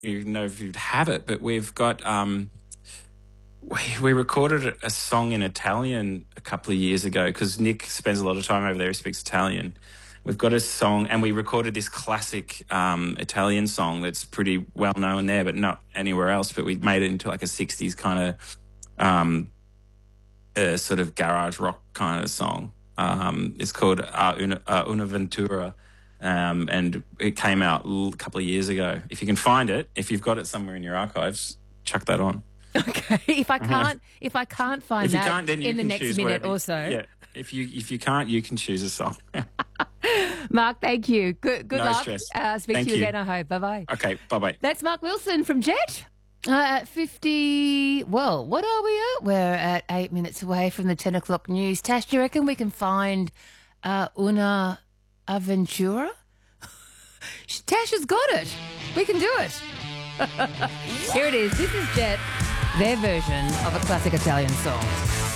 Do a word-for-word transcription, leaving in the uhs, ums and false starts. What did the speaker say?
you know if you'd have it, but we've got um, we, we recorded a song in Italian a couple of years ago because Nick spends a lot of time over there. He speaks Italian. We've got a song, and we recorded this classic um, Italian song that's pretty well known there, but not anywhere else. But we made it into like a sixties kind of um, uh, sort of garage rock kind of song. Um, it's called uh, Una, uh, Una Ventura, um, and it came out a couple of years ago. If you can find it, if you've got it somewhere in your archives, chuck that on. Okay. If I can't, if I can't find If you that can't, then you in the can next choose minute whatever- or so, Yeah. If you if you can't, you can choose a song. Mark, thank you. Good, good No luck. stress. Uh, speak Thank to you, you. again. I hope. Bye bye. Okay. Bye bye. That's Mark Wilson from Jet. Uh, fifty. Well, what are we at? We're at eight minutes away from the ten o'clock news. Tash, do you reckon we can find uh, Una Aventura? Tash has got it. We can do it. Here it is. This is Jet, their version of a classic Italian song.